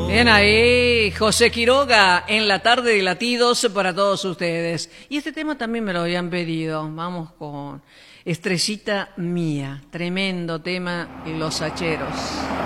Bien ahí, José Quiroga, en la tarde de Latidos para todos ustedes. Y este tema también me lo habían pedido. Vamos con Estrellita Mía, tremendo tema en Los Hacheros.